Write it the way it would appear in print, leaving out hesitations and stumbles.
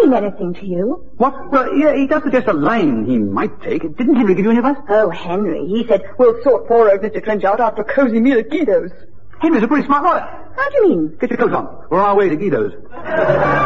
mean anything to you? What? Well, yeah, he does suggest a line he might take. Didn't Henry give you any advice? Oh, Henry. He said, we'll sort poor old Mr. Trench out after a cosy meal at Guido's. Henry's a pretty smart lawyer. How do you mean? Get your coat on. We're on our way to Guido's.